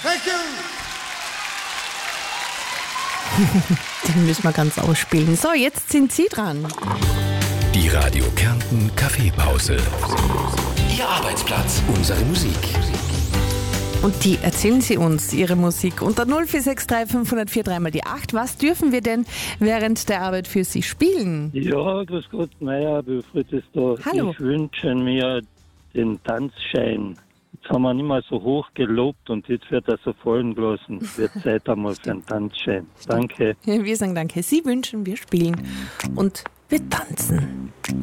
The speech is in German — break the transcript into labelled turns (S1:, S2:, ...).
S1: Thank you.
S2: Den müssen wir ganz ausspielen. So, jetzt sind Sie dran.
S3: Die Radio Kärnten Kaffeepause. Ihr Arbeitsplatz, unsere Musik.
S2: Und die erzählen Sie uns Ihre Musik unter 0463 504 3 die 8. Was dürfen wir denn während der Arbeit für Sie spielen?
S4: Ja, grüß Gott, Meier, Wilfried ist da.
S2: Hallo.
S4: Ich wünsche mir den Tanzschein. Jetzt haben wir nicht mal so hoch gelobt und jetzt wird er so fallen gelassen. Es wird Zeit einmal für einen Tanzschein. Danke.
S2: Wir sagen danke. Sie wünschen, wir spielen und wir tanzen.